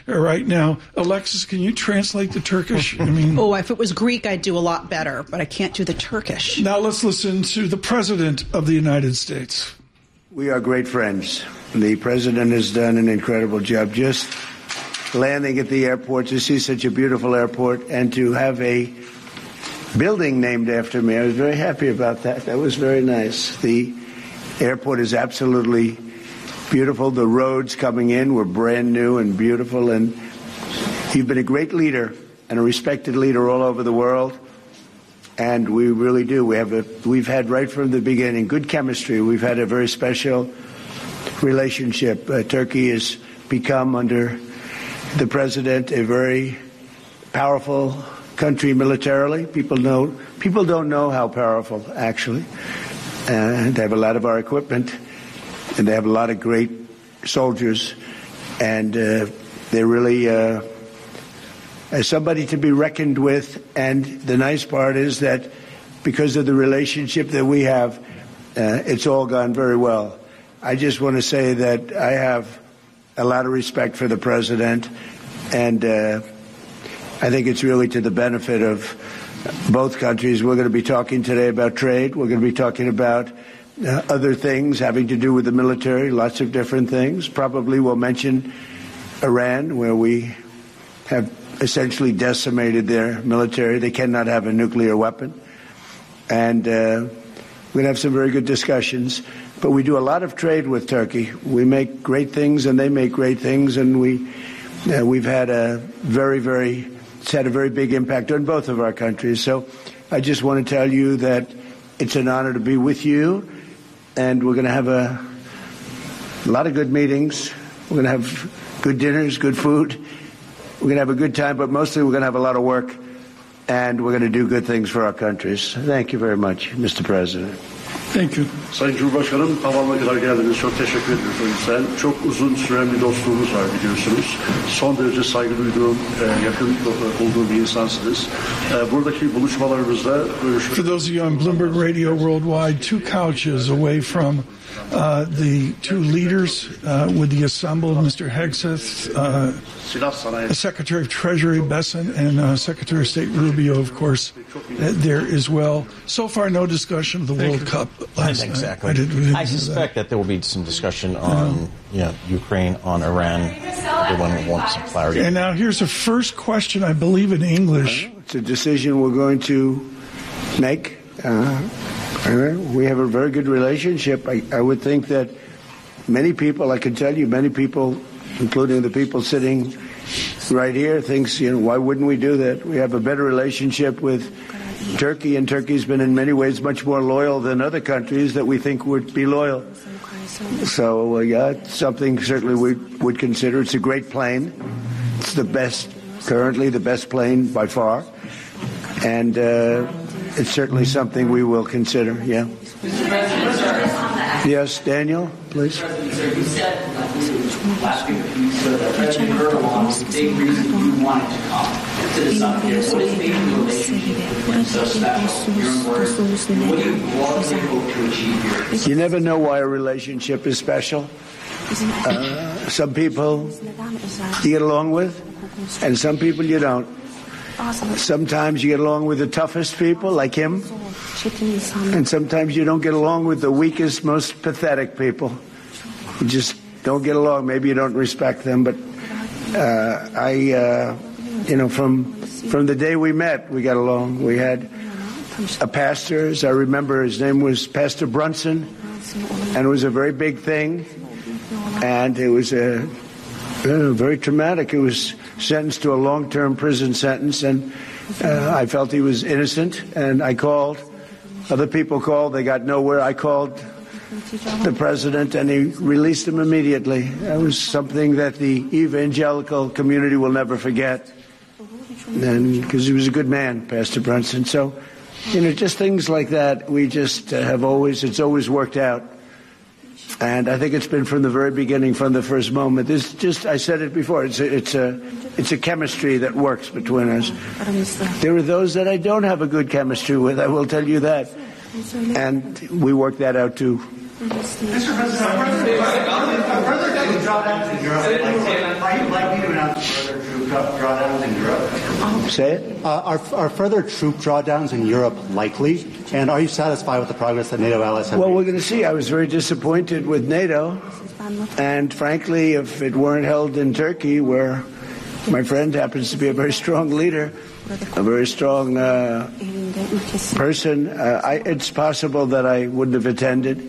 right now. Alexis, can you translate the Turkish? If it was Greek, I'd do a lot better, but I can't do the Turkish. Now let's listen to the President of the United States. We are great friends. The President has done an incredible job just landing at the airport, to see such a beautiful airport, and to have a building named after me. I was very happy about that. That was very nice. The airport is absolutely beautiful. The roads coming in were brand new and beautiful, and you've been a great leader and a respected leader all over the world, and we really do. We've had right from the beginning good chemistry. We've had a very special relationship. Turkey has become, under the President, a very powerful country militarily. People don't know how powerful, actually. They have a lot of our equipment, and they have a lot of great soldiers, and they're really somebody to be reckoned with. And the nice part is that because of the relationship that we have, it's all gone very well. I just want to say that I have a lot of respect for the President, and I think it's really to the benefit of both countries. We're going to be talking today about trade. We're going to be talking about other things having to do with the military, lots of different things. Probably we'll mention Iran, where we have essentially decimated their military. They cannot have a nuclear weapon. And we're going to have some very good discussions. But we do a lot of trade with Turkey. We make great things, and they make great things, and we've had it's had a very big impact on both of our countries. So I just want to tell you that it's an honor to be with you, and we're going to have a lot of good meetings. We're going to have good dinners, good food. We're going to have a good time, but mostly we're going to have a lot of work, and we're going to do good things for our countries. Thank you very much, Mr. President. Thank you. Sayın Cumhurbaşkanım, havama kadar geldiniz. Çok teşekkür ederim. Çok uzun süren bir dostluğumuz var, biliyorsunuz. Son derece saygı duyduğum, yakın olduğum bir insansınız. Buradaki buluşmalarımızda For those of you on Bloomberg Radio Worldwide, two couches away from the two leaders with the assembled, Mr. Hegseth, Secretary of Treasury Besson, and Secretary of State Rubio, of course, there as well. So far, no discussion of the World Cup last night. Exactly. I suspect that there will be some discussion on Ukraine, on Iran. Everyone wants some clarity. And now here's the first question, I believe, in English. It's a decision we're going to make. We have a very good relationship. I would think that many people, I can tell you, many people, including the people sitting right here, thinks, why wouldn't we do that? We have a better relationship with Turkey, and Turkey's been in many ways much more loyal than other countries that we think would be loyal. So, it's something certainly we would consider. It's a great plane. It's currently the best plane by far. And it's certainly something we will consider, yeah. Yes, Daniel, please. You said last week you said that the big reason you wanted to come to the summit here. What is the relationship so special? Your words. What do you hope to achieve here? You never know why a relationship is special. Some people you get along with, and some people you don't. Sometimes you get along with the toughest people, like him, and sometimes you don't get along with the weakest, most pathetic people. You just don't get along. Maybe you don't respect them, but from the day we met, we got along. We had a pastor, as I remember, his name was Pastor Brunson, and it was a very big thing, and it was very traumatic. It was sentenced to a long-term prison sentence, and I felt he was innocent, and I called. Other people called. They got nowhere. I called the president, and he released him immediately. That was something that the evangelical community will never forget, and because he was a good man, Pastor Brunson. So, just things like that, we just it's always worked out. And I think it's been from the very beginning, from the first moment. I said it before, it's a chemistry that works between us. There are those that I don't have a good chemistry with, I will tell you that. And we work that out too. Mr. President, further troop drawdowns in Europe. Are you likely to announce further troop drawdowns in Europe? Say it. Are further troop drawdowns in Europe likely? And are you satisfied with the progress that NATO allies have made? Well, we're going to see. I was very disappointed with NATO. And frankly, if it weren't held in Turkey, where my friend happens to be a very strong leader, a very strong person, it's possible that I wouldn't have attended.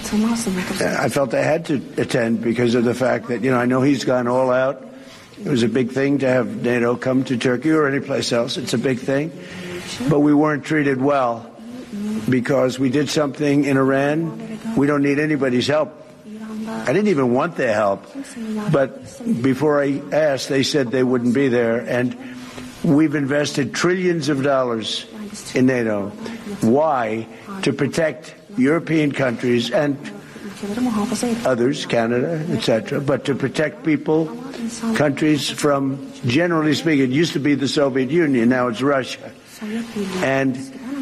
I felt I had to attend because of the fact that, I know he's gone all out. It was a big thing to have NATO come to Turkey or any place else. It's a big thing. But we weren't treated well because we did something in Iran. We don't need anybody's help. I didn't even want their help. But before I asked, they said they wouldn't be there. And we've invested trillions of dollars in NATO. Why? To protect European countries and others, Canada, etc., but to protect people, countries from, generally speaking, it used to be the Soviet Union, now it's Russia. And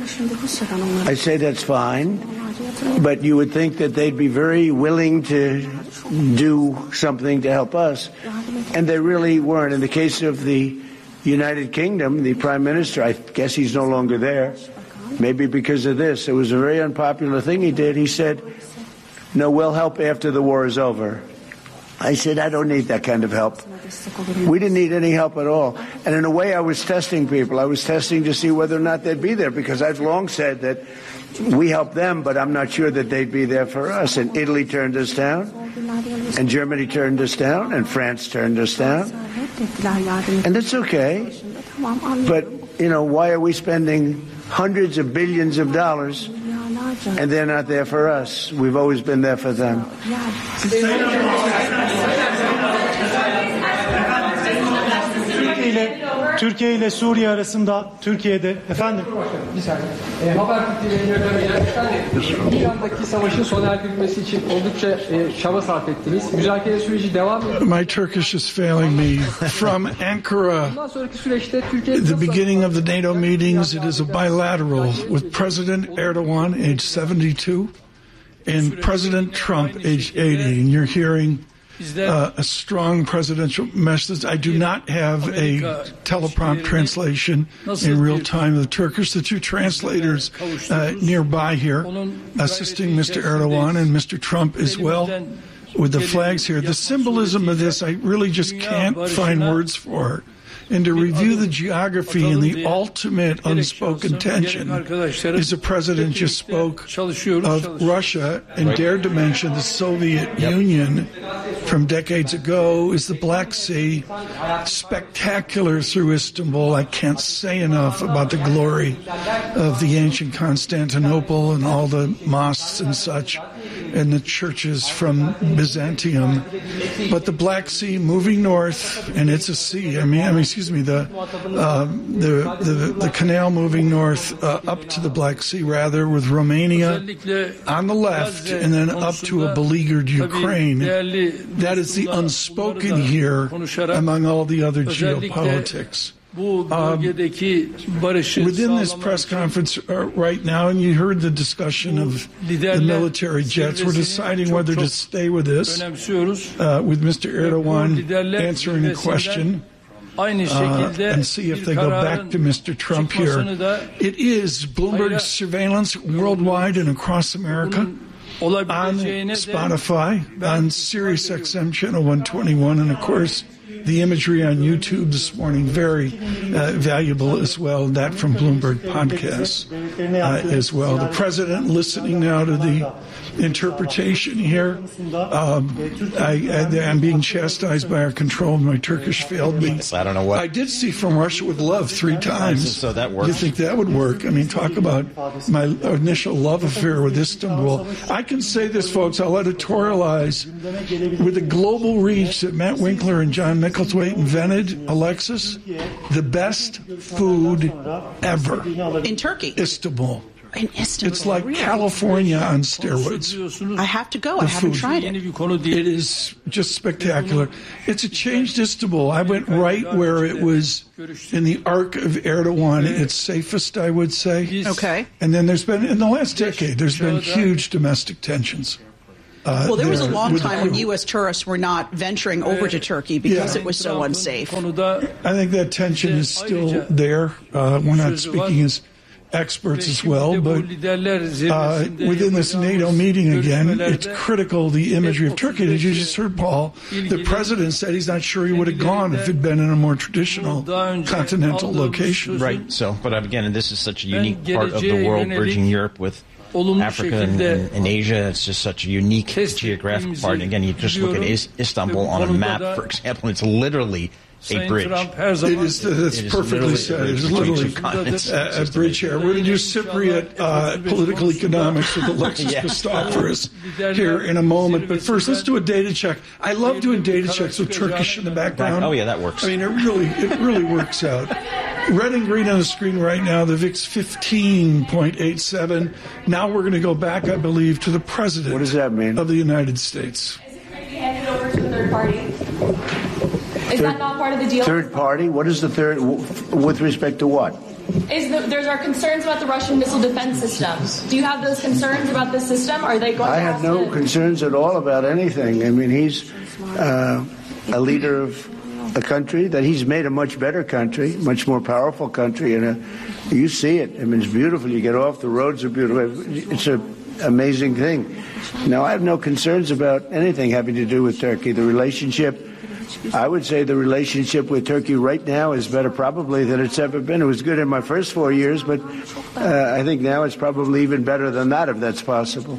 I say that's fine, but you would think that they'd be very willing to do something to help us, and they really weren't. In the case of the United Kingdom, the Prime Minister, I guess he's no longer there, maybe because of this. It was a very unpopular thing he did. He said, no, we'll help after the war is over. I said, I don't need that kind of help. We didn't need any help at all. And in a way, I was testing people. I was testing to see whether or not they'd be there, because I've long said that we help them, but I'm not sure that they'd be there for us. And Italy turned us down, and Germany turned us down, and France turned us down. And that's okay. But, why are we spending hundreds of billions of dollars and they're not there for us? We've always been there for them. Türkiye ile Suriye arasında Türkiye'de efendim bir saniye. Habertürk'le İran'daki savaşın sona erdirilmesi için oldukça çaba sarf ettiniz. Müzakere süreci devam ediyor. My Turkish is failing me. From Ankara, Bundan sonraki süreçte Türkiye the beginning of the NATO meetings, it is a bilateral with President Erdogan, age 72, and President Trump, age 80. And you're hearing a strong presidential message. I do not have a teleprompt translation in real time of the Turkish. The two translators nearby here assisting Mr. Erdogan and Mr. Trump as well with the flags here. The symbolism of this, I really just can't find words for. And to review the geography and the ultimate unspoken tension is the president just spoke of Russia and dared to mention the Soviet Union from decades ago is the Black Sea, spectacular through Istanbul. I can't say enough about the glory of the ancient Constantinople and all the mosques and such, and the churches from Byzantium. But the Black Sea moving north, and it's a sea. The canal moving north up to the Black Sea, rather, with Romania on the left, and then up to a beleaguered Ukraine. That is the unspoken here among all the other geopolitics. Within this press conference right now, and you heard the discussion of the military jets, we're deciding whether to stay with this, with Mr. Erdogan answering a question, and see if they go back to Mr. Trump here. It is Bloomberg surveillance worldwide and across America, on Spotify, on Sirius XM Channel 121, and of course, the imagery on YouTube this morning, very valuable as well, that from Bloomberg Podcasts as well. The president listening now to the interpretation here. I'm being chastised by our control. My Turkish failed me. I don't know what. I did see From Russia with Love 3 times. So that works. You think that would work? I mean, talk about my initial love affair with Istanbul. I can say this, folks, I'll editorialize. With the global reach that Matt Winkler and John Micklethwaite invented, Alexis, the best food ever. In Turkey. Istanbul. in Istanbul. It's like really? California on steroids. I have to go. I haven't tried it. It is just spectacular. It's a changed Istanbul. I went right where it was in the arc of Erdogan, its safest, I would say. Okay. And then there's been, in the last decade, there's been huge domestic tensions. Well, there was a long time when U.S. tourists were not venturing over to Turkey because it was so unsafe. I think that tension is still there. We're not speaking as experts as well, but within this NATO meeting again, it's critical, the imagery of Turkey. As you just heard, Paul, the president said he's not sure he would have gone if it'd been in a more traditional continental location. Right. So, but again, this is such a unique part of the world, bridging Europe with Africa and Asia. It's just such a unique geographic part. And again, you just look at Istanbul on a map, for example, it's literally a bridge. It's perfectly said. It's literally a bridge here. We're going to do Cypriot political economics with Alexis Christoforous here in a moment. But first, let's do a data check. I love doing data checks with Turkish in the background. Oh, yeah, that works. I mean, it really works out. Red and green on the screen right now, the VIX 15.87. Now we're going to go back, I believe, to the president what does that mean? Of the United States. Is it going to be handed over to a third party? Is that not part of the deal? Third party? What is the third, with respect to what? There's our concerns about the Russian missile defense system. Do you have those concerns about this system? Are they going I have no concerns at all about anything. I mean, he's a leader of a country that he's made a much better country, much more powerful country. And you see it. I mean, it's beautiful. You get off, the roads are beautiful. It's an amazing thing. Now, I have no concerns about anything having to do with Turkey. The relationship, I would say the relationship with Turkey right now is better probably than it's ever been. It was good in my first 4 years, but I think now it's probably even better than that, if that's possible.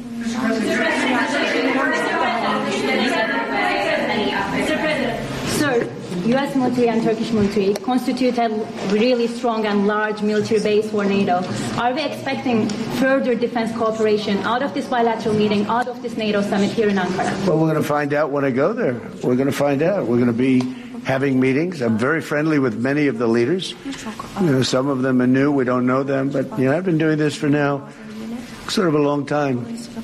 Sir, U.S. military and Turkish military constitute a really strong and large military base for NATO. Are we expecting further defense cooperation out of this bilateral meeting, out of this NATO summit here in Ankara? Well, we're going to find out when I go there. We're going to find out. We're going to be having meetings. I'm very friendly with many of the leaders. You know, some of them are new. We don't know them. But, you know, I've been doing this for now sort of a long time.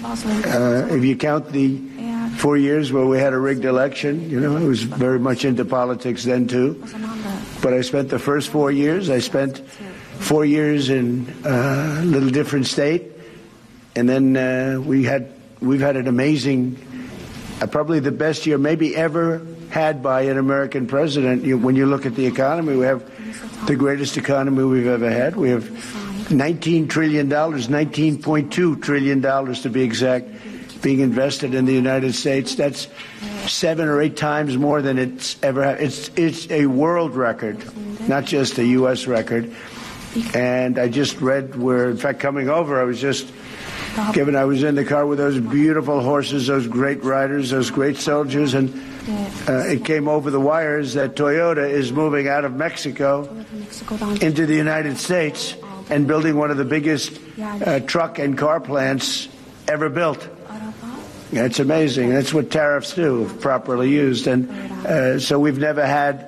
If you count the 4 years where we had a rigged election, you know, I was very much into politics then too. But I spent the first 4 years, I spent 4 years in a little different state. And then we've had an amazing, probably the best year maybe ever had by an American president. When you look at the economy, we have the greatest economy we've ever had. We have $19 trillion, $19.2 trillion to be exact, being invested in the United States. That's 7 or 8 times more than it's ever had. It's a world record, not just a U.S. record. And I just read where, in fact, coming over, I was just given, I was in the car with those beautiful horses, those great riders, those great soldiers, and it came over the wires that Toyota is moving out of Mexico into the United States and building one of the biggest truck and car plants ever built. It's amazing. That's what tariffs do, if properly used. And so we've never had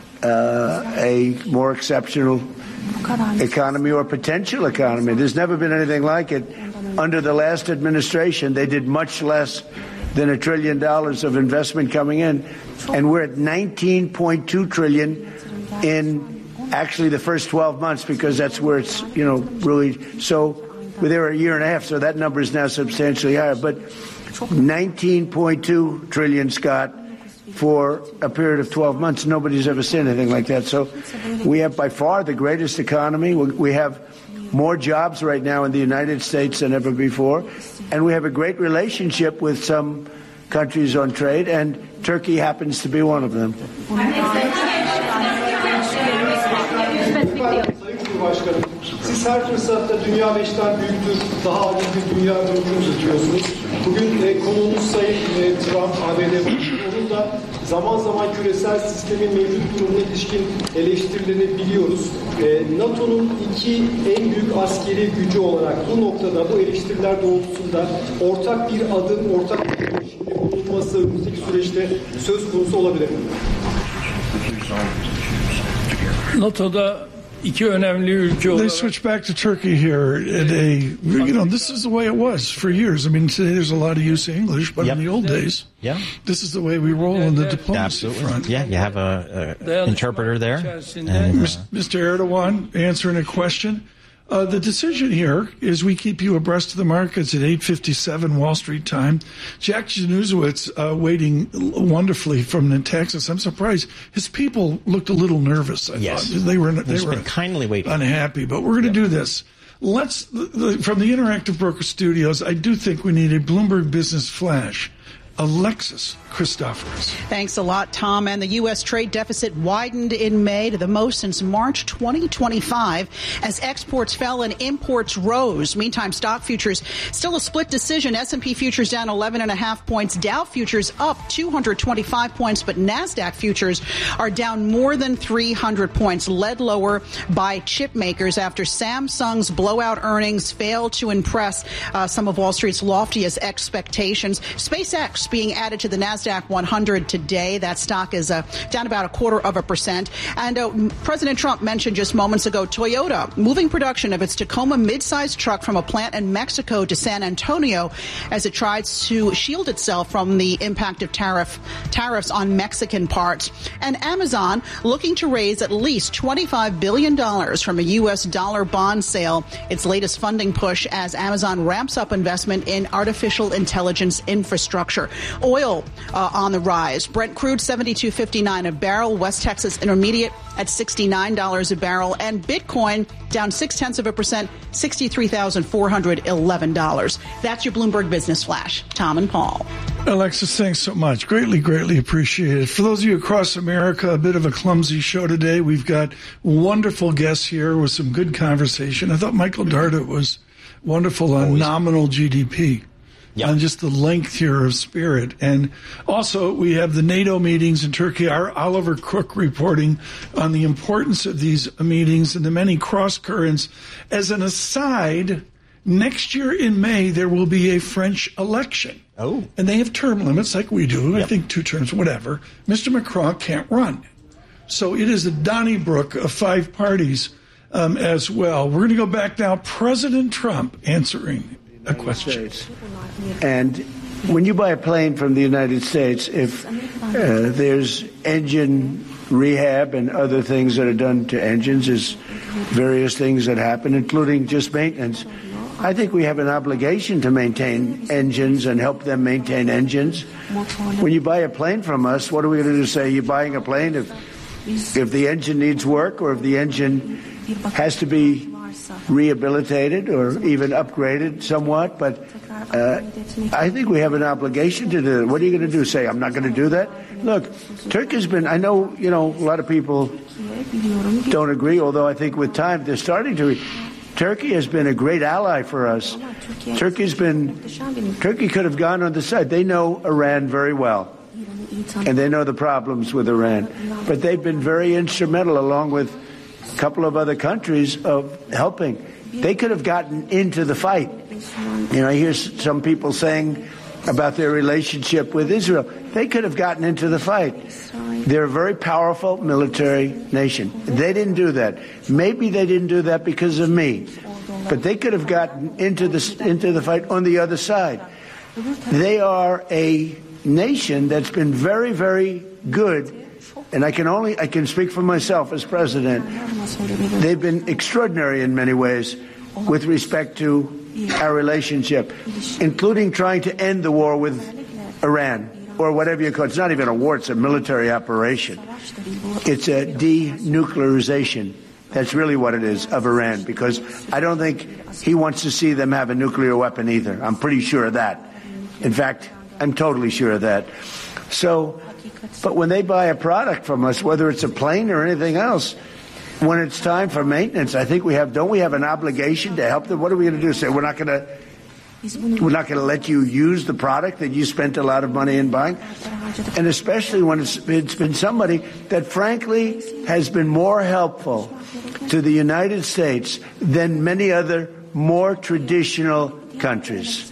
a more exceptional economy or potential economy. There's never been anything like it. Under the last administration, they did much less than $1 trillion of investment coming in. And we're at $19.2 trillion in actually the first 12 months, because that's where it's, you know, really, so we're there a year and a half, so that number is now substantially higher. But 19.2 trillion, Scott, for a period of 12 months. Nobody's ever seen anything like that. So we have by far the greatest economy. We have more jobs right now in the United States than ever before. And we have a great relationship with some countries on trade, and Turkey happens to be one of them. Başkanım, siz her fırsatta dünya 5'ten büyüktür, daha adil bir dünya görüşünü tutuyorsunuz. Bugün konuğumuz Sayın Trump, ABD Başkanı, onun da zaman zaman küresel sistemin mevcut durumuna ilişkin eleştirilerini biliyoruz. NATO'nun 2 en büyük askeri gücü olarak bu noktada, bu eleştiriler doğrultusunda ortak bir adım, ortak bir girişimde bulunması önümüzdeki süreçte söz konusu olabilir mi? NATO'da They switched back to Turkey here at this is the way it was for years. I mean, today there's a lot of use of English, but in the old days, this is the way we roll in the diplomacy front. Yeah, you have an interpreter there. And, Mr. Erdogan answering a question. The decision here is we keep you abreast of the markets at 8:57 Wall Street time. Jack Januszowicz waiting wonderfully from Texas. I'm surprised his people looked a little nervous. I thought they were kindly waiting, unhappy. But we're going to do this. Let's from the Interactive Broker Studios. I do think we need a Bloomberg Business Flash. Alexis Christoforous. Thanks a lot, Tom. And the U.S. trade deficit widened in May to the most since March 2025 as exports fell and imports rose. Meantime, stock futures still a split decision. S&P futures down 11.5 points. Dow futures up 225 points, but NASDAQ futures are down more than 300 points, led lower by chip makers after Samsung's blowout earnings failed to impress some of Wall Street's loftiest expectations. SpaceX being added to the NASDAQ 100 today. That stock is down about 0.25%. And President Trump mentioned just moments ago Toyota moving production of its Tacoma mid-sized truck from a plant in Mexico to San Antonio as it tries to shield itself from the impact of tariffs on Mexican parts. And Amazon looking to raise at least $25 billion from a U.S. dollar bond sale, its latest funding push as Amazon ramps up investment in artificial intelligence infrastructure. Oil on the rise. Brent crude $72.59 a barrel. West Texas Intermediate at $69 a barrel. And Bitcoin down 0.6%, $63,411. That's your Bloomberg Business Flash. Tom and Paul. Alexis, thanks so much. Greatly, greatly appreciated. For those of you across America, a bit of a clumsy show today. We've got wonderful guests here with some good conversation. I thought Michael Darda was wonderful on nominal GDP. On just the length here of spirit. And also, we have the NATO meetings in Turkey. Our Oliver Cook reporting on the importance of these meetings and the many cross currents. As an aside, next year in May, there will be a French election. Oh. And they have term limits like we do. I think 2 terms, whatever. Mr. Macron can't run. So it is a Donnybrook of 5 parties as well. We're going to go back now. President Trump answering a question. And when you buy a plane from the United States, if there's engine rehab and other things that are done to engines, there's various things that happen, including just maintenance. I think we have an obligation to maintain engines and help them maintain engines. When you buy a plane from us, what are we going to do? Say you're buying a plane if the engine needs work or if the engine has to be rehabilitated or even upgraded somewhat, but I think we have an obligation to do that. What are you going to do? Say, I'm not going to do that? Look, Turkey's been, I know, a lot of people don't agree, although I think with time they're starting to. Turkey has been a great ally for us. Turkey could have gone on the side. They know Iran very well, and they know the problems with Iran, but they've been very instrumental along with a couple of other countries of helping. They could have gotten into the fight. I hear some people saying about their relationship with Israel. They could have gotten into the fight. They're a very powerful military nation. They didn't do that. Maybe they didn't do that because of me. But they could have gotten into the fight on the other side. They are a nation that's been very, very good. And I can speak for myself as president. They've been extraordinary in many ways with respect to our relationship, including trying to end the war with Iran, or whatever you call it. It's not even a war, it's a military operation. It's a denuclearization. That's really what it is of Iran, because I don't think he wants to see them have a nuclear weapon either. I'm pretty sure of that. In fact, I'm totally sure of that. So, but when they buy a product from us, whether it's a plane or anything else, when it's time for maintenance, I think don't we have an obligation to help them? What are we going to do? Say we're not going to let you use the product that you spent a lot of money in buying? And especially when it's been somebody that frankly has been more helpful to the United States than many other more traditional countries.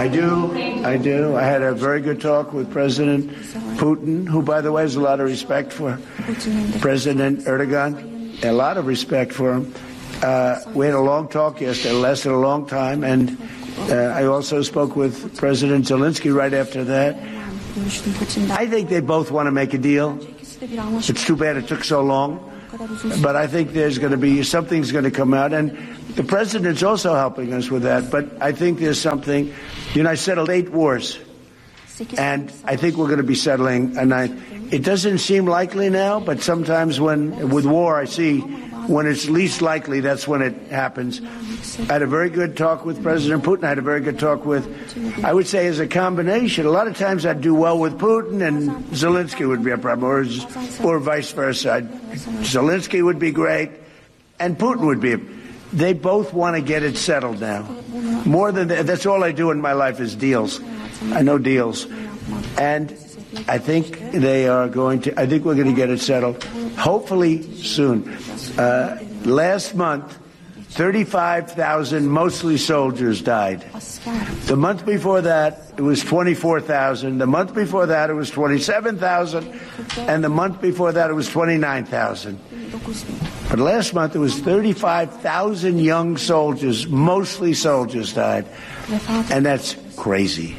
I do. I had a very good talk with President Putin, who, by the way, has a lot of respect for President Erdogan, a lot of respect for him. We had a long talk yesterday. It lasted a long time. And I also spoke with President Zelensky right after that. I think they both want to make a deal. It's too bad it took so long. But I think there's going to be something's going to come out. And the president's also helping us with that. But I think there's something. I settled 8 wars. And I think we're going to be settling a 9th. It doesn't seem likely now, but sometimes with war, I see when it's least likely, that's when it happens. I had a very good talk with President Putin. I had a very good talk with, I would say, as a combination. A lot of times I'd do well with Putin and Zelensky would be a problem, or vice versa. Zelensky would be great and Putin would be. They both want to get it settled now. More than that, that's all I do in my life is deals. I know deals. And I think I think we're going to get it settled, hopefully soon. Last month, 35,000 mostly soldiers died. The month before that, it was 24,000. The month before that, it was 27,000. And the month before that, it was 29,000. But last month, it was 35,000 young soldiers, mostly soldiers, died. And that's crazy.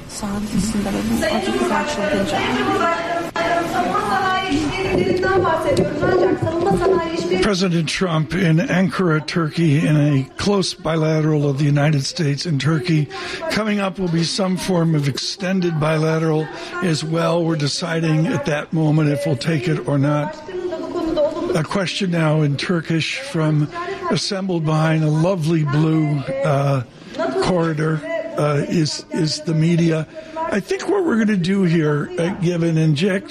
President Trump in Ankara, Turkey, in a close bilateral of the United States and Turkey. Coming up will be some form of extended bilateral as well. We're deciding at that moment if we'll take it or not. A question now in Turkish from assembled behind a lovely blue corridor is the media. I think what we're going to do here, given and Jack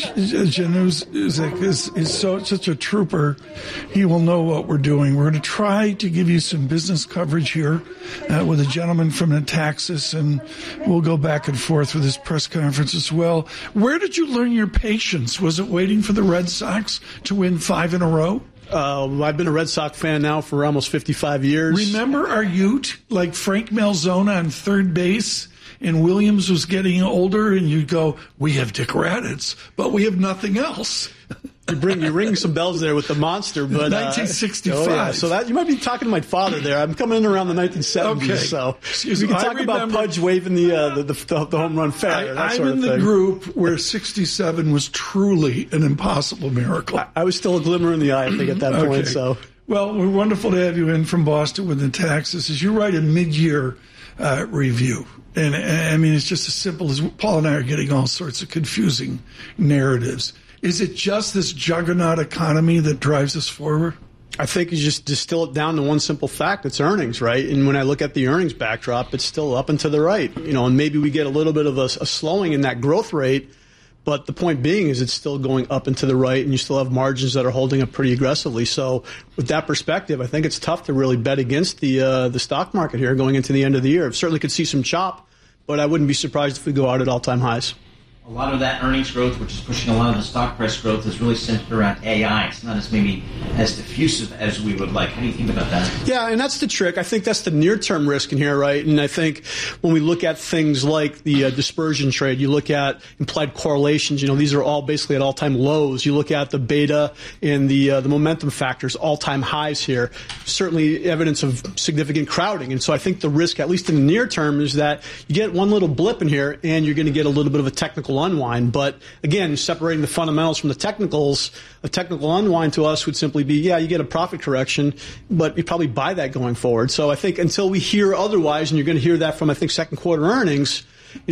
Januszek is such a trooper, he will know what we're doing. We're going to try to give you some business coverage here with a gentleman from Netaxis, and we'll go back and forth with his press conference as well. Where did you learn your patience? Was it waiting for the Red Sox to win 5 in a row? I've been a Red Sox fan now for almost 55 years. Remember our Ute, like Frank Malzona on third base, and Williams was getting older, and you'd go, we have Dick Raditz, but we have nothing else. You ring some bells there with the monster, but 1965. Yeah. So that you might be talking to my father there. I'm coming in around the 1970s, okay. So excuse we me. can talk about Pudge waving the home run fair. I'm in the group where 67 was truly an impossible miracle. I was still a glimmer in the eye, I think, at that point. So, well, we're wonderful to have you in from Boston with Netaxis. As you write a mid-year review. And I mean, it's just as simple as Paul and I are getting all sorts of confusing narratives. Is it just this juggernaut economy that drives us forward? I think you just distill it down to one simple fact. It's earnings, right? And when I look at the earnings backdrop, it's still up and to the right. And maybe we get a little bit of a slowing in that growth rate. But the point being is it's still going up and to the right, and you still have margins that are holding up pretty aggressively. So with that perspective, I think it's tough to really bet against the stock market here going into the end of the year. Certainly could see some chop, but I wouldn't be surprised if we go out at all-time highs. A lot of that earnings growth, which is pushing a lot of the stock price growth, is really centered around AI. It's not as diffusive as we would like. How do you think about that? Yeah, and that's the trick. I think that's the near-term risk in here, right? And I think when we look at things like the dispersion trade, you look at implied correlations, these are all basically at all-time lows. You look at the beta and the momentum factors, all-time highs here. Certainly evidence of significant crowding. And so I think the risk, at least in the near term, is that you get one little blip in here and you're going to get a little bit of a technical unwind. But again, separating the fundamentals from the technicals, a technical unwind to us would simply be, you get a profit correction, but you probably buy that going forward. So I think until we hear otherwise, and you're going to hear that from, I think, second quarter earnings,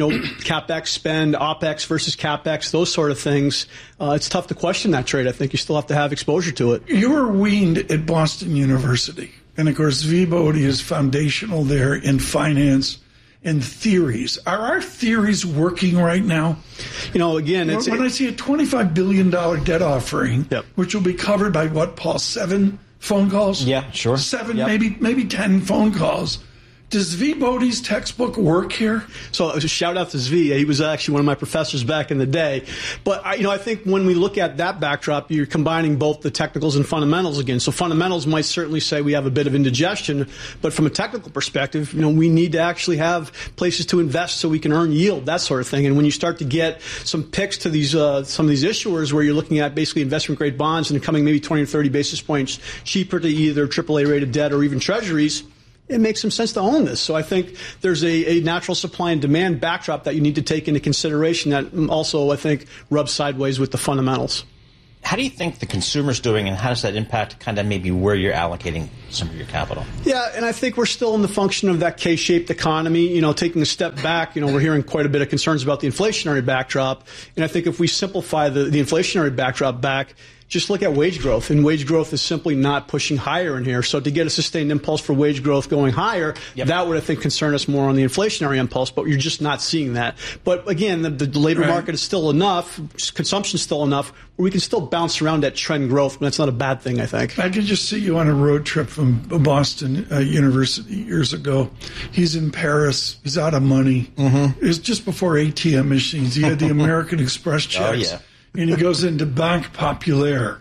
CapEx spend, OpEx versus CapEx, those sort of things, it's tough to question that trade. I think you still have to have exposure to it. You were weaned at Boston University. And, of course, Zvi Bodhi is foundational there in finance and theories. Are our theories working right now? Again, when I see a $25 billion debt offering, which will be covered by what, Paul, 7 phone calls? Yeah, sure. 7, maybe 10 phone calls. Does Zvi Bodie's textbook work here? So a shout out to Zvi. He was actually one of my professors back in the day. But I think when we look at that backdrop, you're combining both the technicals and fundamentals again. So fundamentals might certainly say we have a bit of indigestion, but from a technical perspective, we need to actually have places to invest so we can earn yield, that sort of thing. And when you start to get some picks to these some of these issuers where you're looking at basically investment grade bonds and they're coming maybe 20 or 30 basis points cheaper to either AAA rated debt or even treasuries, it makes some sense to own this. So I think there's a natural supply and demand backdrop that you need to take into consideration that also, I think, rubs sideways with the fundamentals. How do you think the consumer's doing, and how does that impact kind of maybe where you're allocating some of your capital? Yeah, and I think we're still in the function of that K-shaped economy. Taking a step back, we're hearing quite a bit of concerns about the inflationary backdrop. And I think if we simplify the inflationary backdrop back, just look at wage growth, and wage growth is simply not pushing higher in here. So to get a sustained impulse for wage growth going higher, that would, I think, concern us more on the inflationary impulse, but you're just not seeing that. But again, the labor market is still enough, consumption is still enough, where we can still bounce around at trend growth, but that's not a bad thing, I think. I could just see you on a road trip from Boston University years ago. He's in Paris. He's out of money. It was just before ATM machines. He had the American Express checks. Oh, yeah. And he goes into Banque Populaire.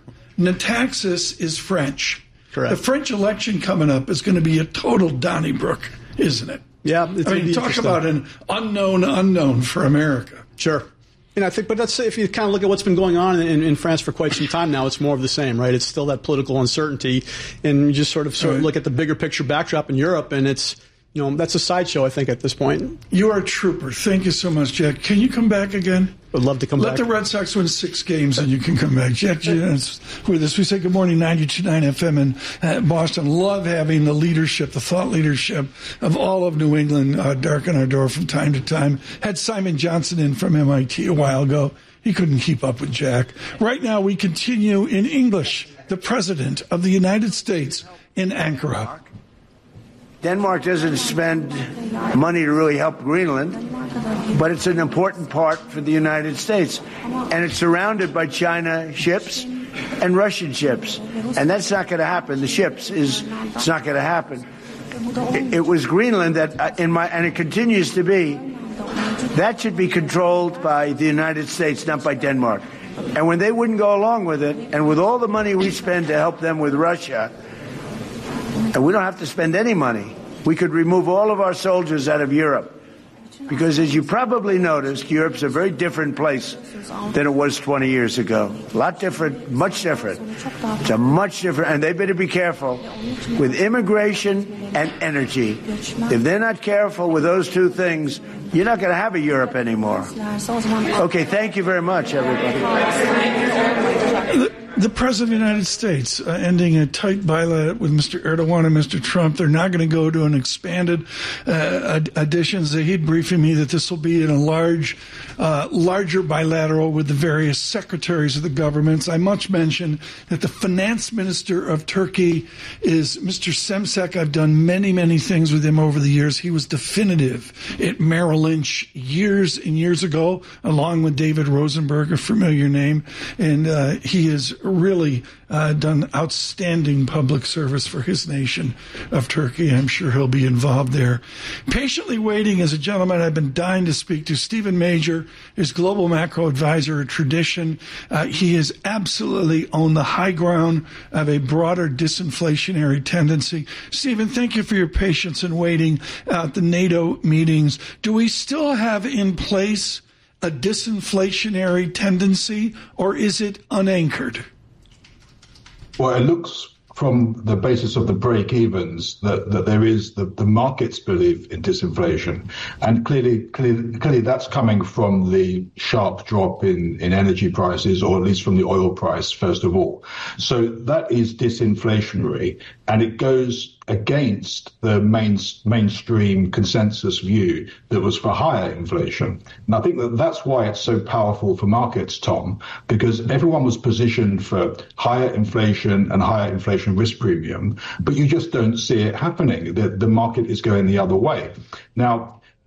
Nataxis is French. Correct. The French election coming up is going to be a total Donnybrook, isn't it? Yeah. Talk about an unknown for America. Sure. And I think, but that's if you kind of look at what's been going on in France for quite some time now, it's more of the same, right? It's still that political uncertainty, and you just sort of look at the bigger picture backdrop in Europe, and it's that's a sideshow, I think, at this point. You are a trooper. Thank you so much, Jack. Can you come back again? I'd love to come back. Let the Red Sox win 6 games and you can come back. Jack Jans with us. We say good morning, 92.9 FM in Boston. Love having the leadership, the thought leadership of all of New England darken our door from time to time. Had Simon Johnson in from MIT a while ago. He couldn't keep up with Jack. Right now we continue in English. The President of the United States in Ankara. Denmark doesn't spend money to really help Greenland, but it's an important part for the United States. And it's surrounded by China ships and Russian ships. And that's not going to happen. It's not going to happen. It was Greenland that, and it continues to be, that should be controlled by the United States, not by Denmark. And when they wouldn't go along with it, and with all the money we spend to help them with Russia, and we don't have to spend any money. We could remove all of our soldiers out of Europe. Because as you probably noticed, Europe's a very different place than it was 20 years ago. A lot different, much different. It's a much different, and they better be careful with immigration and energy. If they're not careful with those two things, you're not going to have a Europe anymore. Okay, thank you very much, everybody. The President of the United States ending a tight bilateral with Mr. Erdogan and Mr. Trump. They're now going to go to an expanded addition. Zahid briefing me that this will be in a larger bilateral with the various secretaries of the governments. I must mention that the finance minister of Turkey is Mr. Semsek. I've done many, many things with him over the years. He was definitive at Merrill Lynch years and years ago, along with David Rosenberg, a familiar name. And he is really done outstanding public service for his nation of Turkey. I'm sure he'll be involved there. Patiently waiting is a gentleman I've been dying to speak to. Stephen Major is global macro advisor at Tradition. He has absolutely on the high ground of a broader disinflationary tendency. Stephen, thank you for your patience in waiting at the NATO meetings. Do we still have in place a disinflationary tendency, or is it unanchored? Well, it looks from the basis of the break-evens that there is the markets believe in disinflation, and clearly that's coming from the sharp drop in energy prices, or at least from the oil price first of all. So that is disinflationary, and it goes against the mainstream consensus view that was for higher inflation. And I think that's why it's so powerful for markets, Tom, because everyone was positioned for higher inflation and higher inflation risk premium, but you just don't see it happening. The market is going the other way. Now,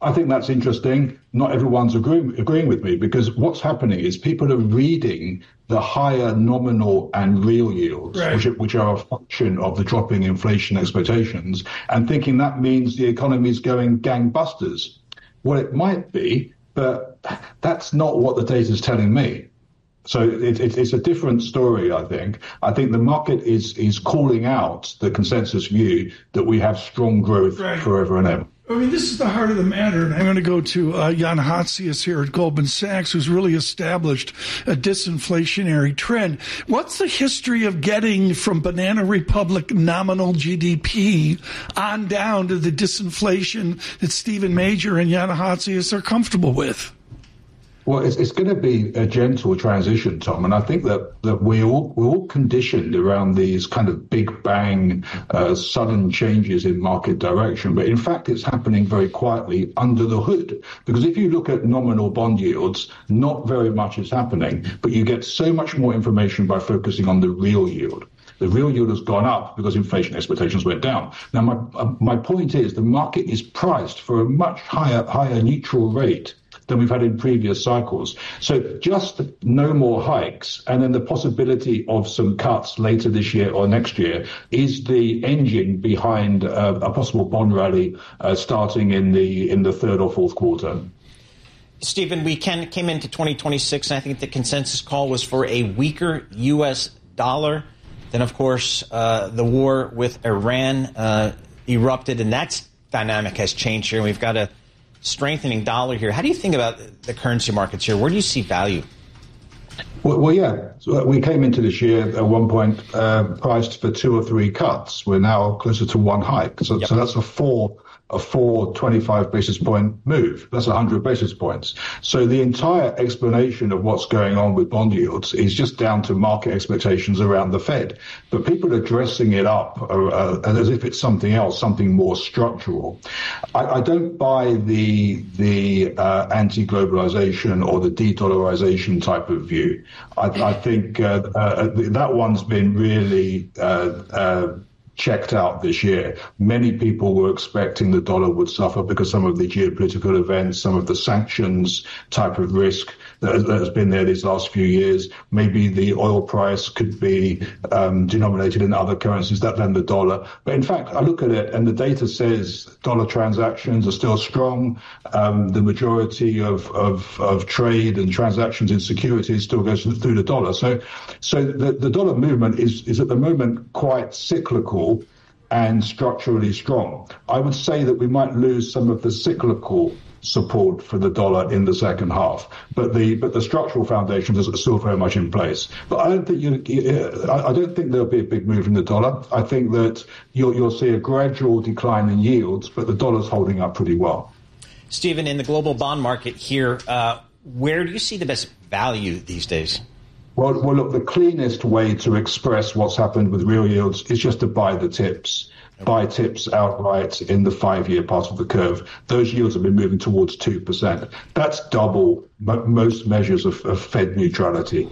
I think that's interesting. Not everyone's agreeing with me, because what's happening is people are reading the higher nominal and real yields, which are a function of the dropping inflation expectations, and thinking that means the economy is going gangbusters. Well, it might be, but that's not what the data is telling me. So it's a different story, I think. I think the market is calling out the consensus view that we have strong growth forever and ever. I mean, this is the heart of the matter, and I'm going to go to Jan Hatzius here at Goldman Sachs, who's really established a disinflationary trend. What's the history of getting from Banana Republic nominal GDP on down to the disinflation that Stephen Major and Jan Hatzius are comfortable with? Well, it's going to be a gentle transition, Tom, and I think that we're all conditioned around these kind of big bang, sudden changes in market direction. But in fact, it's happening very quietly under the hood. Because if you look at nominal bond yields, not very much is happening, but you get so much more information by focusing on the real yield. The real yield has gone up because inflation expectations went down. Now, my point is the market is priced for a much higher neutral rate than we've had in previous cycles. So just no more hikes, and then the possibility of some cuts later this year or next year is the engine behind a possible bond rally starting in the third or fourth quarter. Stephen, we came into 2026, and I think the consensus call was for a weaker U.S. dollar. Then, of course, the war with Iran erupted, and that dynamic has changed here. We've got a strengthening dollar here. How do you think about the currency markets here? Where do you see value? Well, yeah. So we came into this year at one point priced for 2 or 3 cuts. We're now closer to 1 hike. So that's a 25 basis point move. That's 100 basis points. So the entire explanation of what's going on with bond yields is just down to market expectations around the Fed. But people are dressing it up as if it's something else, something more structural. I don't buy the anti-globalization or the de-dollarization type of view. I think that one's been really checked out this year. Many people were expecting the dollar would suffer because some of the geopolitical events, some of the sanctions type of risk that has been there these last few years. Maybe the oil price could be denominated in other currencies than the dollar. But in fact, I look at it and the data says dollar transactions are still strong. The majority of trade and transactions in securities still goes through the dollar. So the dollar movement is at the moment quite cyclical and structurally strong. I would say that we might lose some of the cyclical support for the dollar in the second half, but the structural foundations are still very much in place. But I don't think there'll be a big move in the dollar. I think that you'll see a gradual decline in yields, but the dollar's holding up pretty well. Stephen, in the global bond market here, where do you see the best value these days? Well, look, the cleanest way to express what's happened with real yields is just to buy the tips. Buy tips outright in the 5-year part of the curve. Those yields have been moving towards 2%. That's double most measures of Fed neutrality.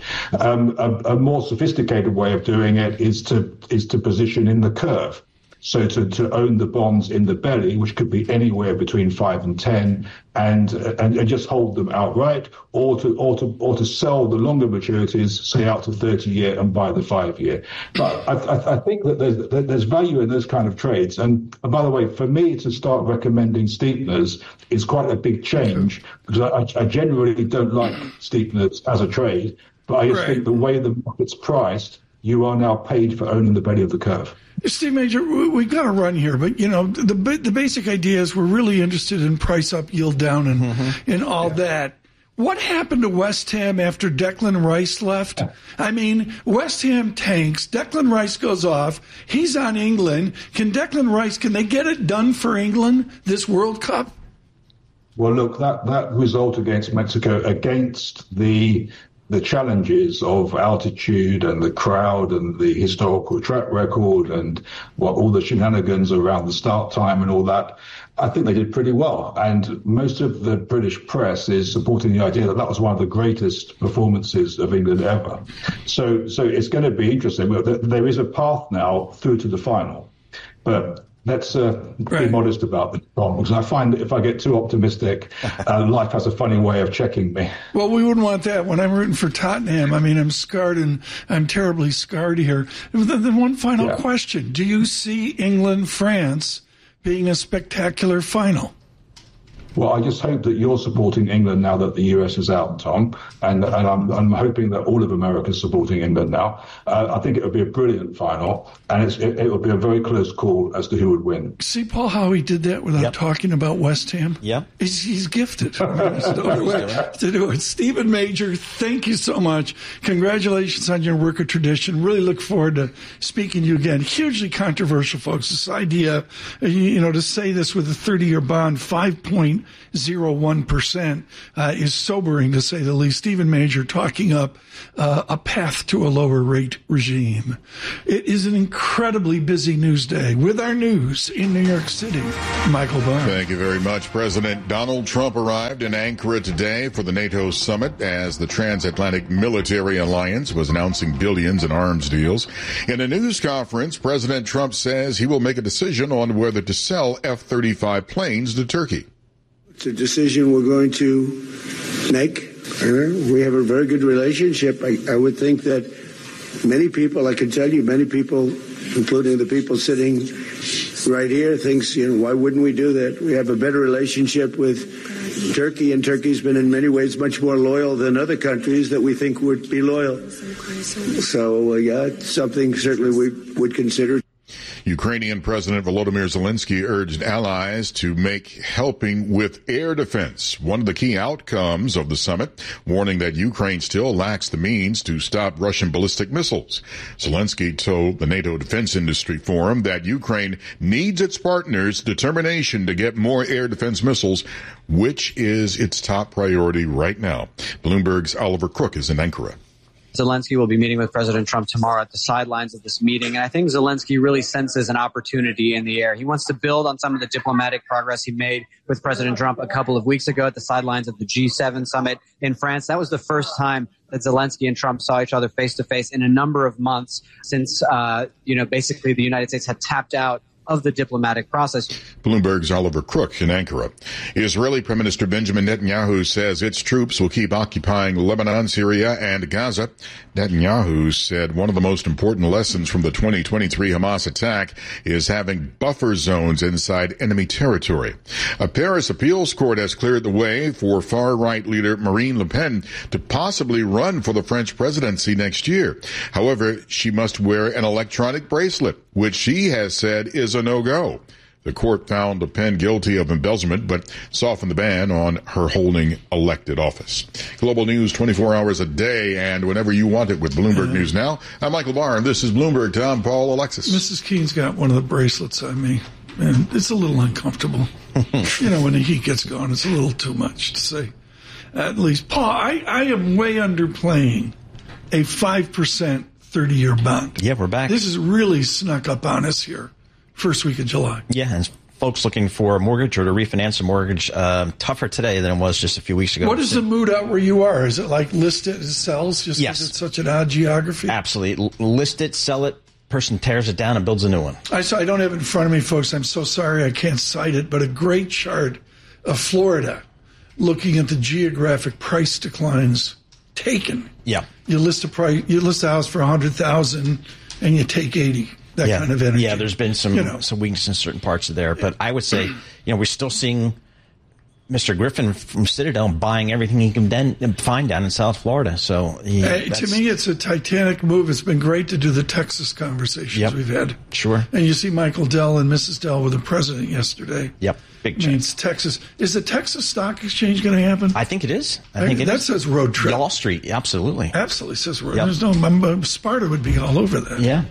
A more sophisticated way of doing it is to position in the curve. So to own the bonds in the belly, which could be anywhere between 5 and 10, and just hold them outright, or to sell the longer maturities, say out to 30-year, and buy the 5-year. But I think that there's value in those kind of trades. And by the way, for me to start recommending steepeners is quite a big change, because I generally don't like steepeners as a trade. But I just think the way the market's priced, you are now paid for owning the belly of the curve. Steve Major, we've got to run here, but the basic idea is we're really interested in price up, yield down, and all that. What happened to West Ham after Declan Rice left? I mean, West Ham tanks. Declan Rice goes off. He's on England. Can they get it done for England this World Cup? Well, look, that result against Mexico, against the challenges of altitude and the crowd and the historical track record and all the shenanigans around the start time and all that, I think they did pretty well. And most of the British press is supporting the idea that was one of the greatest performances of England ever. So it's going to be interesting. There is a path now through to the final. But let's be modest about it, Tom, because I find that if I get too optimistic, life has a funny way of checking me. Well, we wouldn't want that. When I'm rooting for Tottenham, I mean, I'm scarred, and I'm terribly scarred here. Then one final question. Do you see England-France being a spectacular final? Well, I just hope that you're supporting England now that the US is out, Tom, and I'm hoping that all of America is supporting England now. I think it would be a brilliant final, and it would be a very close call as to who would win. See, Paul, how he did that without talking about West Ham? Yeah. He's gifted to do it. Stephen Major, thank you so much. Congratulations on your work of tradition. Really look forward to speaking to you again. Hugely controversial, folks. This idea, to say this with a 30-year bond, 5.01% is sobering, to say the least. Stephen Major talking up a path to a lower rate regime. It is an incredibly busy news day with our news in New York City. Michael Barr. Thank you very much. President Donald Trump arrived in Ankara today for the NATO summit as the Transatlantic Military Alliance was announcing billions in arms deals. In a news conference, President Trump says he will make a decision on whether to sell F-35 planes to Turkey. It's a decision we're going to make. We have a very good relationship. I would think that many people, I can tell you, many people, including the people sitting right here, thinks, why wouldn't we do that? We have a better relationship with Turkey, and Turkey's been in many ways much more loyal than other countries that we think would be loyal. So, it's something certainly we would consider. Ukrainian President Volodymyr Zelensky urged allies to make helping with air defense one of the key outcomes of the summit, warning that Ukraine still lacks the means to stop Russian ballistic missiles. Zelensky told the NATO Defense Industry Forum that Ukraine needs its partners' determination to get more air defense missiles, which is its top priority right now. Bloomberg's Oliver Crook is in Ankara. Zelensky will be meeting with President Trump tomorrow at the sidelines of this meeting. And I think Zelensky really senses an opportunity in the air. He wants to build on some of the diplomatic progress he made with President Trump a couple of weeks ago at the sidelines of the G7 summit in France. That was the first time that Zelensky and Trump saw each other face to face in a number of months since, basically the United States had tapped out of the diplomatic process. Bloomberg's Oliver Crook in Ankara. Israeli Prime Minister Benjamin Netanyahu says its troops will keep occupying Lebanon, Syria, and Gaza. Netanyahu said one of the most important lessons from the 2023 Hamas attack is having buffer zones inside enemy territory. A Paris appeals court has cleared the way for far-right leader Marine Le Pen to possibly run for the French presidency next year. However, she must wear an electronic bracelet, which she has said is a no-go. The court found Le Pen guilty of embezzlement, but softened the ban on her holding elected office. Global news 24 hours a day and whenever you want it with Bloomberg News Now. I'm Michael Barr, and this is Bloomberg. Tom, Paul, Alexis. Mrs. Keene's got one of the bracelets on me, and it's a little uncomfortable. When the heat gets going, it's a little too much to say. At least, Paul, I am way underplaying a 5% 30-year bond. Yeah, we're back. This is really snuck up on us here. First week of July. Yeah, and folks looking for a mortgage or to refinance a mortgage, tougher today than it was just a few weeks ago. What is the mood out where you are? Is it like list it, it sells, just because it's such an odd geography? Absolutely. List it, sell it, person tears it down and builds a new one. I don't have it in front of me, folks. I'm so sorry I can't cite it, but a great chart of Florida looking at the geographic price declines taken. Yeah. You list a house for $100,000 and you take 80. That kind of energy. Yeah, there's been some weakness in certain parts of there. But I would say, we're still seeing Mr. Griffin from Citadel buying everything he can then find down in South Florida. So to me, it's a titanic move. It's been great to do the Texas conversations we've had. Sure. And you see Michael Dell and Mrs. Dell with the president yesterday. Yep. Big change. It's Texas. Is the Texas Stock Exchange going to happen? I think it is. I think that says road trip. Wall Street, absolutely. Absolutely says road. Yep. There's no Sparta would be all over that. Yeah.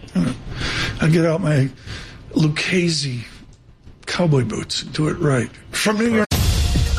I'd get out my Lucchese cowboy boots and do it right. From New York.